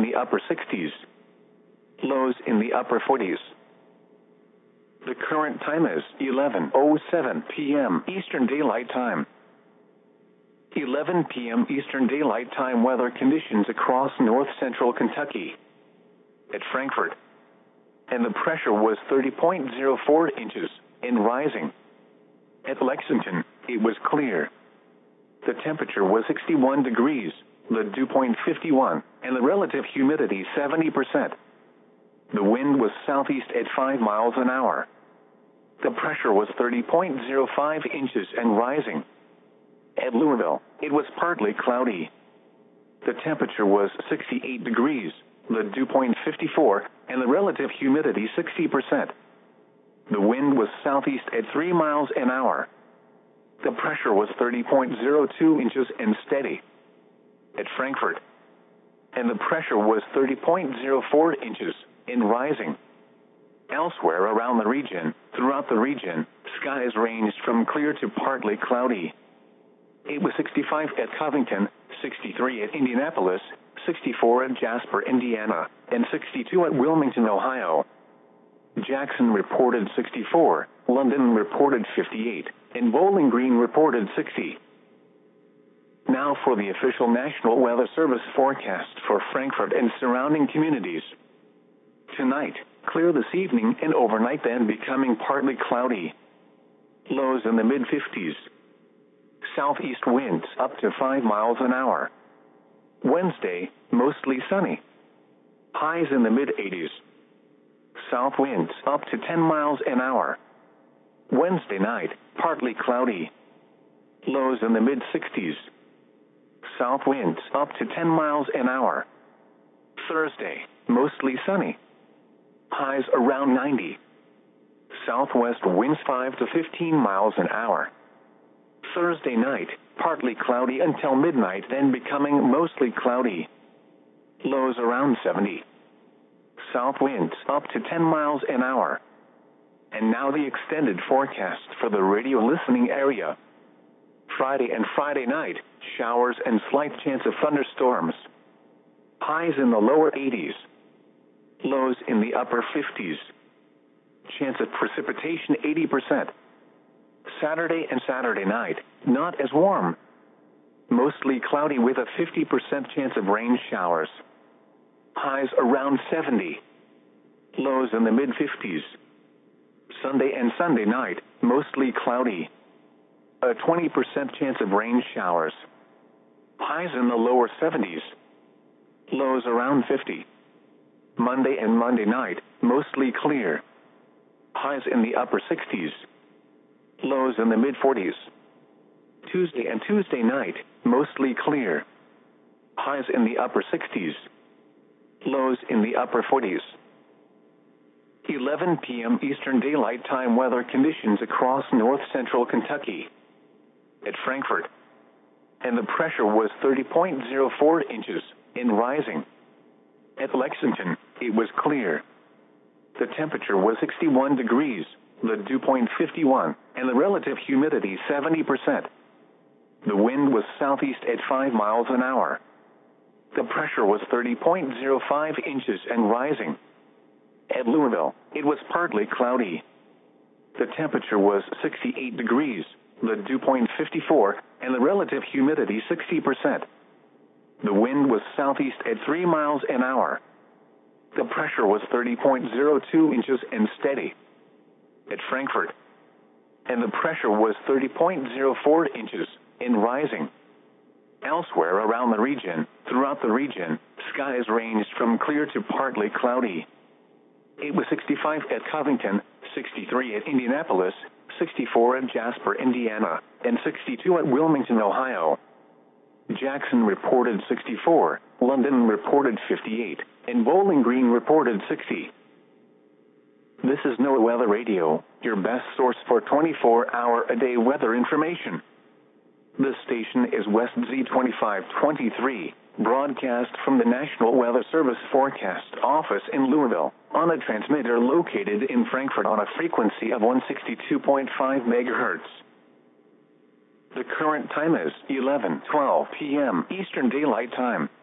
in the upper 60s. Lows in the upper 40s. The current time is 11:07 p.m. Eastern Daylight Time. 11 p.m. Eastern Daylight Time weather conditions across north-central Kentucky. At Frankfort. And the pressure was 30.04 inches, and rising. At Lexington, it was clear. The temperature was 61 degrees, the dew point 51, and the relative humidity 70%. The wind was southeast at 5 miles an hour. The pressure was 30.05 inches and rising. At Louisville, it was partly cloudy. The temperature was 68 degrees, the dew point 54, and the relative humidity 60%. The wind was southeast at 3 miles an hour. The pressure was 30.02 inches and steady. At Frankfort. And the pressure was 30.04 inches and rising. Elsewhere around the region, throughout the region, skies ranged from clear to partly cloudy. It was 65 at Covington, 63 at Indianapolis, 64 at Jasper, Indiana, and 62 at Wilmington, Ohio. Jackson reported 64, London reported 58, and Bowling Green reported 60. Now for the official National Weather Service forecast for Frankfort and surrounding communities. Tonight, clear this evening and overnight, then becoming partly cloudy. Lows in the mid-50s. Southeast winds up to 5 miles an hour. Wednesday, mostly sunny. Highs in the mid-80s. South winds up to 10 miles an hour. Wednesday night, partly cloudy. Lows in the mid-60s. South winds up to 10 miles an hour. Thursday, mostly sunny. Highs around 90. Southwest winds 5 to 15 miles an hour. Thursday night, partly cloudy until midnight, then becoming mostly cloudy. Lows around 70. South winds up to 10 miles an hour. And now the extended forecast for the radio listening area. Friday and Friday night, showers and slight chance of thunderstorms. Highs in the lower 80s. Lows in the upper 50s. Chance of precipitation 80%. Saturday and Saturday night, not as warm. Mostly cloudy with a 50% chance of rain showers. Highs around 70. Lows in the mid-50s. Sunday and Sunday night, mostly cloudy. A 20% chance of rain showers. Highs in the lower 70s. Lows around 50. Monday and Monday night, mostly clear. Highs in the upper 60s. Lows in the mid-40s. Tuesday and Tuesday night, mostly clear. Highs in the upper 60s. Lows in the upper 40s. 11 p.m. Eastern Daylight Time weather conditions across north-central Kentucky. At Frankfort. And the pressure was 30.04 inches and rising. At Lexington, it was clear. The temperature was 61 degrees, the dew point 51, and the relative humidity 70%. The wind was southeast at 5 miles an hour. The pressure was 30.05 inches and rising. At Louisville, it was partly cloudy. The temperature was 68 degrees, the dew point 54, and the relative humidity 60%. The wind was southeast at 3 miles an hour. The pressure was 30.02 inches and steady. At Frankfort. And the pressure was 30.04 inches and rising. Elsewhere around the region, throughout the region, skies ranged from clear to partly cloudy. It was 65 at Covington, 63 at Indianapolis, 64 at Jasper, Indiana, and 62 at Wilmington, Ohio. Jackson reported 64, London reported 58, and Bowling Green reported 60. This is NOAA Weather Radio, your best source for 24-hour-a-day weather information. This station is West Z2523, broadcast from the National Weather Service Forecast Office in Louisville, on a transmitter located in Frankfort on a frequency of 162.5 MHz. The current time is 11:12 p.m. Eastern Daylight Time.